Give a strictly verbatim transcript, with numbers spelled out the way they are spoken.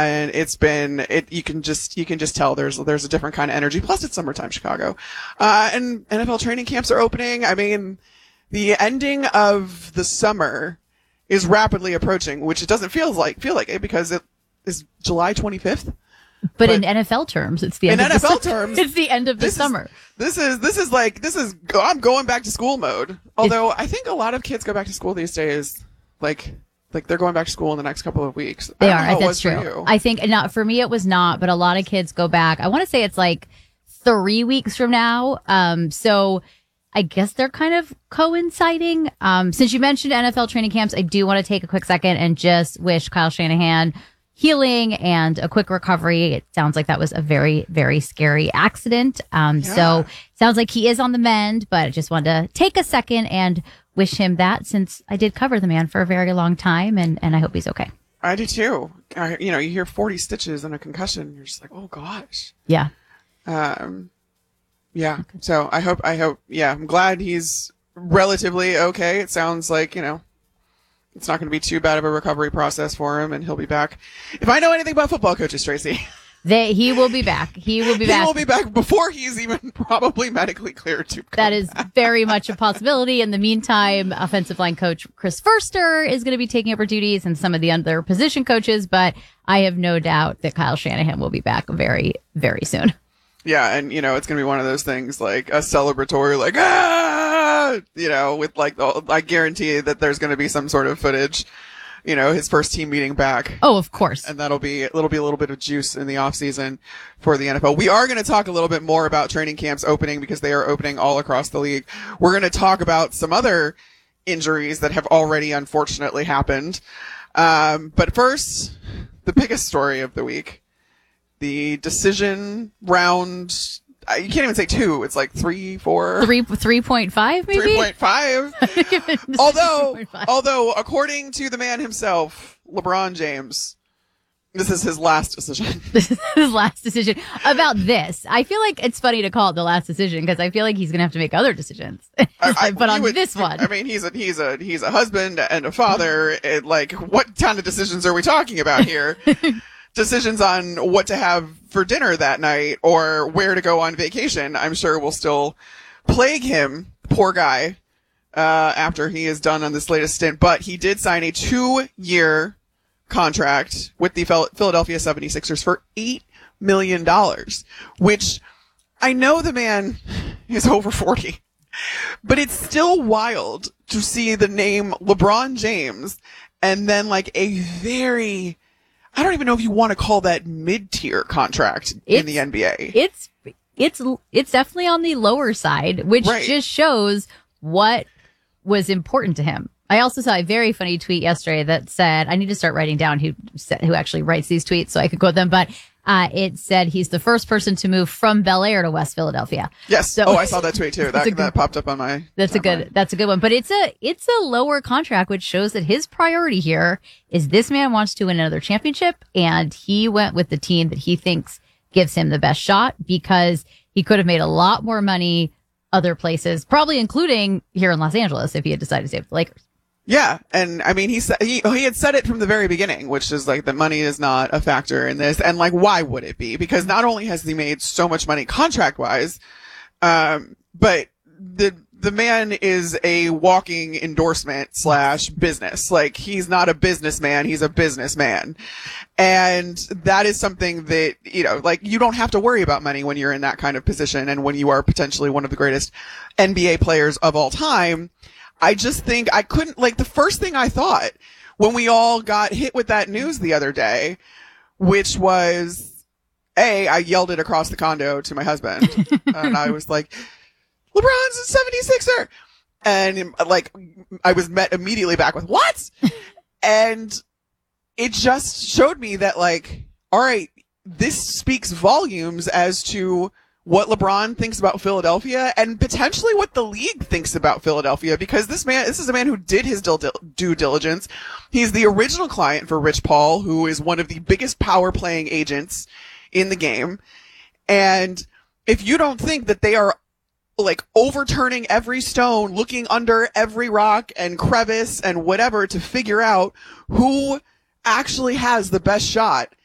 And it's been, it, you can just, you can just tell there's, there's a different kind of energy. Plus it's summertime Chicago. Uh, and N F L training camps are opening. I mean, the ending of the summer is rapidly approaching, which it doesn't feel like, feel like it because it is July twenty-fifth. But, but in N F L terms, it's the end in of N F L the terms, it's the end of the this summer. Is, this is, this is like, this is, I'm going back to school mode. Although I think a lot of kids go back to school these days, like, Like they're going back to school in the next couple of weeks. They I are. That's true. I think not for me. It was not, but a lot of kids go back. I want to say it's like three weeks from now. Um, so I guess they're kind of coinciding. Um, since you mentioned N F L training camps, I do want to take a quick second and just wish Kyle Shanahan healing and a quick recovery. It sounds like that was a very, very scary accident. Um, yeah. so sounds like he is on the mend, but I just wanted to take a second and wish him that, since I did cover the man for a very long time, and, and I hope he's okay. I do too. I, you know, you hear forty stitches and a concussion, you're just like, oh gosh. Yeah. Um, yeah. Okay. So I hope, I hope, yeah, I'm glad he's relatively okay. It sounds like, you know, it's not going to be too bad of a recovery process for him, and he'll be back. If I know anything about football coaches, Tracy. They, he will be back. He will be back. He will be back before he's even probably medically cleared to come That is back. Very much a possibility. In the meantime, offensive line coach Chris Furster is going to be taking over duties, and some of the other position coaches, but I have no doubt that Kyle Shanahan will be back very, very soon. Yeah, and, you know, it's going to be one of those things like a celebratory, like, ah, you know, with like, the, I guarantee that there's going to be some sort of footage, you know, his first team meeting back. Oh, of course. And that'll be, it'll be a little bit of juice in the off season for the N F L. We are going to talk a little bit more about training camps opening because they are opening all across the league. We're going to talk about some other injuries that have already unfortunately happened. Um, but first, the biggest story of the week, the decision round. You can't even say two. It's like three, four. Three, three point five, maybe? three point five. although, three point five. although, according to the man himself, LeBron James, this is his last decision. This is his last decision. About this, I feel like it's funny to call it the last decision because I feel like he's going to have to make other decisions. I, I, but on would, this one. I mean, he's a, he's a, he's a husband and a father. It, like, what kind of decisions are we talking about here? Decisions on what to have for dinner that night or where to go on vacation, I'm sure will still plague him, poor guy, uh, after he is done on this latest stint. But he did sign a two-year contract with the Philadelphia seventy-sixers for eight million dollars, which I know the man is over forty, but it's still wild to see the name LeBron James and then like a very... I don't even know if you want to call that mid-tier contract it's, in the N B A. It's it's it's definitely on the lower side, which right. just shows what was important to him. I also saw a very funny tweet yesterday that said, I need to start writing down who said, who actually writes these tweets so I could quote them, but uh, it said he's the first person to move from Bel Air to West Philadelphia. Yes. So, oh, I saw that tweet too. That good, that popped up on my. That's timeline. a good. That's a good one. But it's a it's a lower contract, which shows that his priority here is this man wants to win another championship, and he went with the team that he thinks gives him the best shot because he could have made a lot more money other places, probably including here in Los Angeles if he had decided to stay with the Lakers. Yeah, and I mean, he said he he had said it from the very beginning, which is like the money is not a factor in this, and like why would it be? Because not only has he made so much money contract wise, um, but the the man is a walking endorsement slash business. Like he's not a businessman, he's a businessman, and that is something that you know, like you don't have to worry about money when you're in that kind of position, and when you are potentially one of the greatest N B A players of all time. I just think I couldn't, like, the first thing I thought when we all got hit with that news the other day, which was, A, I yelled it across the condo to my husband, and I was like, LeBron's a seventy-sixer! And, like, I was met immediately back with, what? And it just showed me that, like, all right, this speaks volumes as to what LeBron thinks about Philadelphia and potentially what the league thinks about Philadelphia, because this man, this is a man who did his due diligence. He's the original client for Rich Paul, who is one of the biggest power playing agents in the game. And if you don't think that they are like overturning every stone, looking under every rock and crevice and whatever to figure out who actually has the best shot